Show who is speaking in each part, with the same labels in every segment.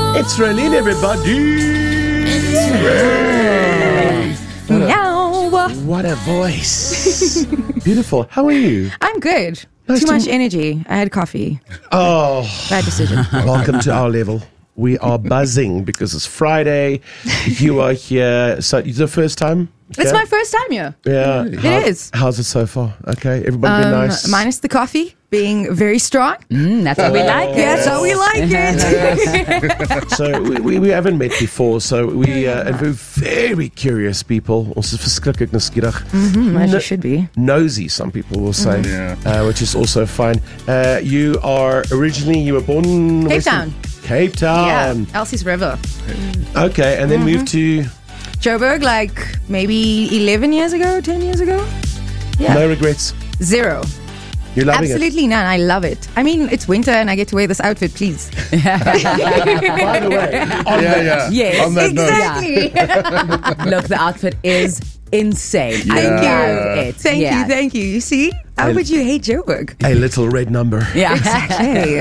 Speaker 1: It's Raylene, everybody.
Speaker 2: Meow.
Speaker 1: What a voice. Beautiful. How are you?
Speaker 2: I'm good.
Speaker 1: Nice
Speaker 2: Too
Speaker 1: to
Speaker 2: much
Speaker 1: meet-
Speaker 2: energy. I had coffee.
Speaker 1: Oh,
Speaker 2: Bad decision.
Speaker 1: welcome to our level. We are buzzing because it's Friday. You are here. So it's the first time?
Speaker 2: It's my first time here.
Speaker 1: Yeah.
Speaker 2: It is.
Speaker 1: How's it so far? Okay. Everybody been nice?
Speaker 2: Minus the coffee being very strong.
Speaker 3: That's how we like it.
Speaker 2: That's how we like it.
Speaker 1: So we haven't met before. So and we're very curious people. Ons is verskriklik nuuskierig.
Speaker 2: As you should be.
Speaker 1: Nosy, some people will say,
Speaker 4: Yeah.
Speaker 1: which is also fine. You were born in
Speaker 2: Cape Town.
Speaker 1: Cape Town.
Speaker 2: Yeah. Elsie's River.
Speaker 1: Okay, and then moved to
Speaker 2: Joburg, like maybe 11 years ago, 10 years ago. Yeah.
Speaker 1: no regrets.
Speaker 2: Zero.
Speaker 1: You're loving
Speaker 2: Absolutely none. I love it. I mean, it's winter and I get to wear this outfit, please.
Speaker 1: it. By the way,
Speaker 4: Yeah.
Speaker 3: Yes.
Speaker 4: On that note.
Speaker 2: Exactly.
Speaker 3: Look, the outfit is insane.
Speaker 4: Yeah.
Speaker 3: I
Speaker 2: Thank you.
Speaker 3: love it.
Speaker 2: Thank
Speaker 3: Yeah.
Speaker 2: you. Thank you. You see? How would you hate Joburg?
Speaker 1: a little red number.
Speaker 3: Yeah.
Speaker 2: Hey,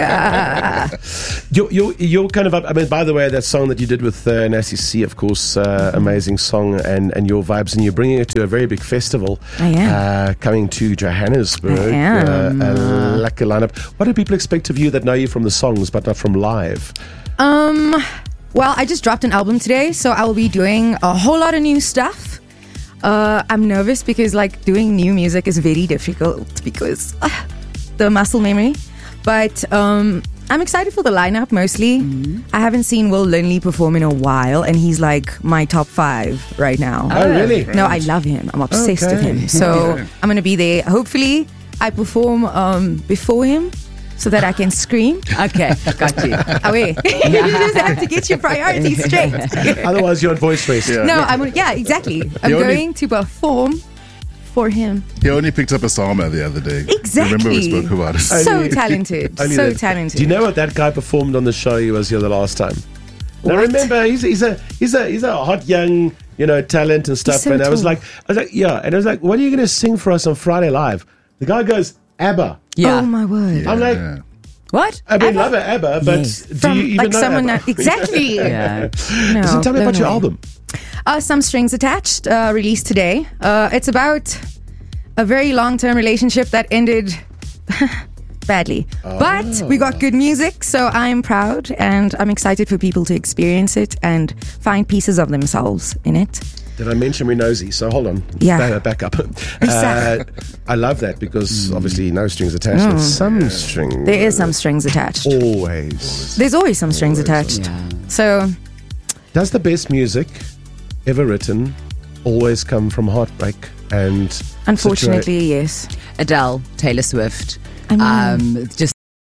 Speaker 1: You're kind of up. I mean, by the way, that song that you did with Nasty C, of course, amazing song and your vibes, and you're bringing it to a very big festival.
Speaker 2: I am.
Speaker 1: Coming to Johannesburg.
Speaker 2: I am.
Speaker 1: A lucky lineup. What do people expect of you that know you from the songs but not from live?
Speaker 2: well, I just dropped an album today, so I will be doing a whole lot of new stuff. I'm nervous because like doing new music is very difficult because the muscle memory. But I'm excited for the lineup mostly. I haven't seen Will Linley perform in a while, and he's like my top 5 right now.
Speaker 1: Oh, really?
Speaker 2: No, I love him. I'm obsessed with
Speaker 1: Okay.
Speaker 2: him. So I'm going to be there. Hopefully, I perform before him so that I can scream.
Speaker 3: Okay, got you.
Speaker 2: Oh, wait. You just have to get your priorities straight.
Speaker 1: Otherwise, you're on voice rest.
Speaker 4: Yeah.
Speaker 2: No, exactly. I'm
Speaker 4: only-
Speaker 2: going to perform for him.
Speaker 4: He only picked up a Sama the other day.
Speaker 2: Exactly.
Speaker 4: Remember we spoke about it.
Speaker 2: So
Speaker 1: Only-
Speaker 2: talented.
Speaker 1: Only
Speaker 2: So
Speaker 1: that.
Speaker 2: talented.
Speaker 1: Do you know what that guy performed on the show he was here the last time? Now
Speaker 2: What?
Speaker 1: remember, he's a hot young talent and stuff.
Speaker 2: so
Speaker 1: And I was
Speaker 2: tall.
Speaker 1: like, yeah, and I was like, what are you going to sing for us on Friday Live? The guy goes, ABBA.
Speaker 3: Yeah.
Speaker 2: Oh, my word.
Speaker 1: I'm like,
Speaker 4: Yeah.
Speaker 3: What?
Speaker 1: I mean, love it, ABBA, but
Speaker 3: Yes.
Speaker 1: do you even
Speaker 2: like
Speaker 1: know
Speaker 2: someone
Speaker 1: ABBA?
Speaker 2: exactly.
Speaker 3: Yeah.
Speaker 2: No,
Speaker 1: Listen, tell me about
Speaker 2: blown
Speaker 1: your
Speaker 2: away.
Speaker 1: album.
Speaker 2: Some Strings Attached, released today. It's about a very long-term relationship that ended badly. But we got good music, so I'm proud and I'm excited for people to experience it and find pieces of themselves in it.
Speaker 1: Did I mention we're nosy? So hold on.
Speaker 2: Yeah.
Speaker 1: Back up.
Speaker 2: Exactly.
Speaker 1: I love that because obviously no strings attached. There's some string.
Speaker 2: There is some strings attached.
Speaker 1: Always.
Speaker 2: There's always some strings attached.
Speaker 3: Yeah.
Speaker 2: So,
Speaker 1: Does the best music ever written always come from heartbreak and
Speaker 2: unfortunately, yes.
Speaker 3: Adele, Taylor Swift.
Speaker 2: I mean,
Speaker 3: Just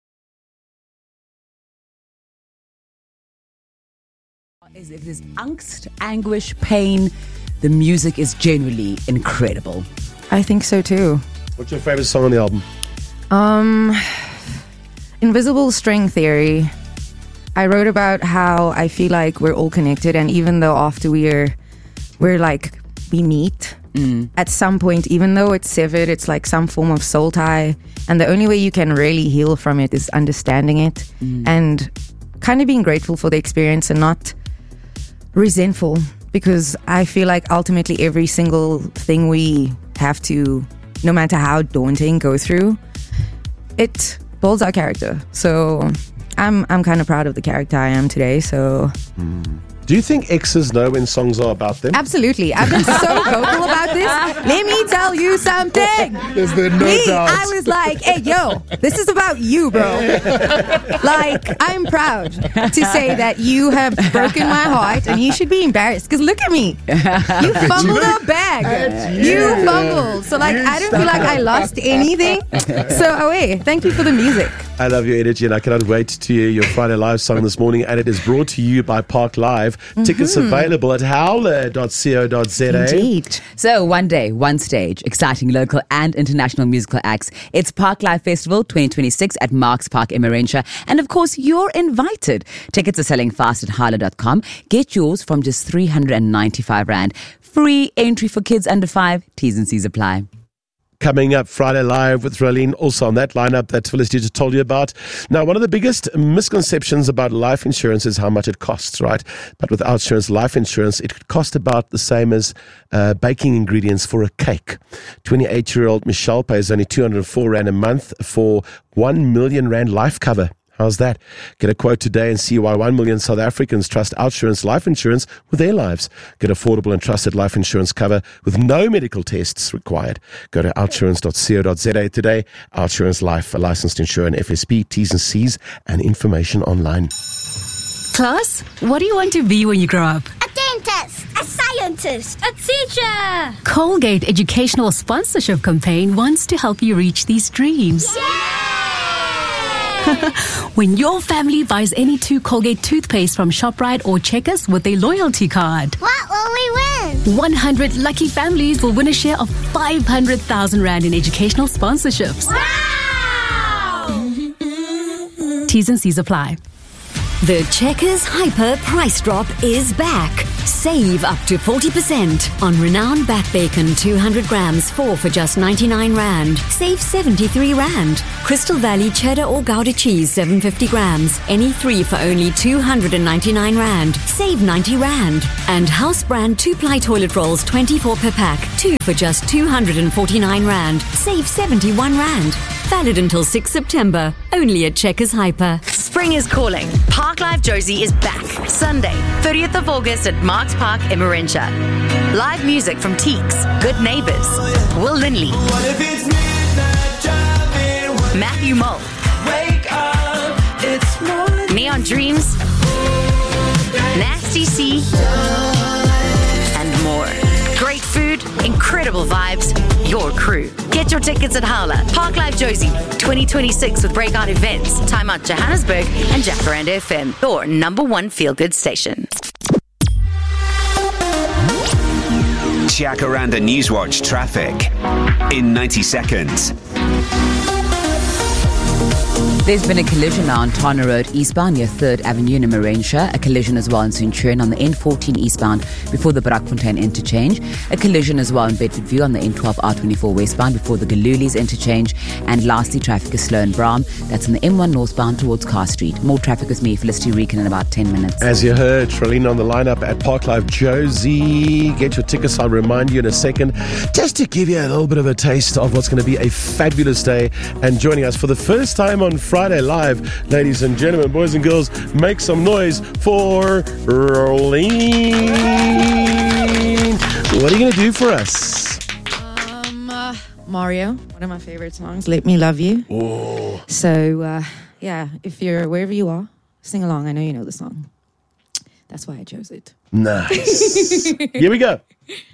Speaker 3: as if there's angst, anguish, pain, the music is generally incredible.
Speaker 2: I think so too.
Speaker 1: What's your favorite song on the album?
Speaker 2: Invisible String Theory. I wrote about how I feel like we're all connected, and even though after we meet at some point, even though it's severed, it's like some form of soul tie, and the only way you can really heal from it is understanding it and kind of being grateful for the experience and not resentful, because I feel like ultimately every single thing we have to, no matter how daunting, go through, it builds our character. So I'm kind of proud of the character I am today. So
Speaker 1: Do you think exes know when songs are about them?
Speaker 2: absolutely, I've been so vocal about this. Let me tell you something.
Speaker 4: Is there no doubt?
Speaker 2: I was like, hey, yo, this is about you, bro. Like, I'm proud to say that you have broken my heart, and you should be embarrassed, because look at me. You fumbled a bag. You fumbled. So, like, I don't feel like I lost anything. So, thank you for the music.
Speaker 1: I love your energy, and I cannot wait to hear your Friday Live song this morning. And it is brought to you by Park Live. Tickets available at howler.co.za.
Speaker 2: Indeed.
Speaker 3: So one day, one stage, exciting local and international musical acts. It's Park Live Festival 2026 at Marks Park Emmarentia. And of course, you're invited. Tickets are selling fast at howler.com. Get yours from just 395 Rand. Free entry for kids under 5. T's and C's apply.
Speaker 1: Coming up, Friday Live with Rolene, also on that lineup that Felicity just told you about. Now, one of the biggest misconceptions about life insurance is how much it costs, right? But with OUTsurance Life Insurance, it could cost about the same as baking ingredients for a cake. 28-year-old Michelle pays only 204 Rand a month for 1 million Rand life cover. How's that? Get a quote today and see why 1 million South Africans trust OUTsurance Life Insurance with their lives. Get affordable and trusted life insurance cover with no medical tests required. Go to outsurance.co.za today. OUTsurance Life, a licensed insurer and FSP, T's and C's, and information online.
Speaker 5: Class, what do you want to be when you grow up?
Speaker 6: A dentist, a scientist,
Speaker 5: A teacher! Colgate Educational Sponsorship Campaign wants to help you reach these dreams. When your family buys any 2 Colgate toothpaste from ShopRite or Checkers with a loyalty card,
Speaker 6: what will we win?
Speaker 5: 100 lucky families will win a share of 500,000 Rand in educational sponsorships.
Speaker 6: Wow!
Speaker 5: T's and C's apply.
Speaker 7: The Checkers Hyper Price Drop is back. Save up to 40% on Renowned Back Bacon 200 grams, 4 for just 99 Rand. Save 73 Rand. Crystal Valley Cheddar or Gouda cheese 750 grams, any 3 for only 299 Rand. Save 90 Rand. And House Brand 2-ply toilet rolls 24 per pack, 2 for just 249 Rand. Save 71 Rand. Valid until 6 September. Only at Checkers Hyper.
Speaker 8: Spring is calling. Park Live Josie is back. Sunday, 30th of August at Marks Park, Emmarentia. Live music from Teeks, Good Neighbors, Will Linley, Matthew Mull, Neon Dreams, Nasty C, and more. Great food, incredible vibes, your crew. Get your tickets at Howler. Park Live Josie 2026 with breakout events. Time Out Johannesburg and Jacaranda FM, your #1 feel-good station.
Speaker 9: Jacaranda Newswatch traffic in 90 seconds.
Speaker 3: There's been a collision now on Tana Road eastbound near 3rd Avenue in Emmarentia. A collision as well in Centurion on the N14 eastbound before the Brakfontein interchange. A collision as well in Bedford View on the N12 R24 westbound before the Galulis interchange. And lastly, traffic is slow in Braam. That's on the M1 northbound towards Car Street. More traffic with me, Felicity Reekin, in about 10 minutes.
Speaker 1: As you heard, Trelina on the lineup at Park Live Josie. Get your tickets. I'll remind you in a second, just to give you a little bit of a taste of what's going to be a fabulous day. And joining us for the first time on Friday Live, ladies and gentlemen, boys and girls, make some noise for Rolene. What are you going to do for us?
Speaker 2: Mario, one of my favorite songs, Let Me Love You.
Speaker 1: Oh.
Speaker 2: So, yeah, if you're wherever you are, sing along. I know you know the song. That's why I chose it.
Speaker 1: Nice. Here we go.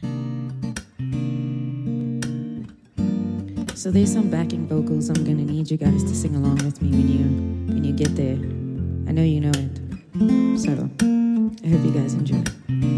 Speaker 2: So there's some backing vocals I'm gonna need you guys to sing along with me when you get there. I know you know it. So I hope you guys enjoy.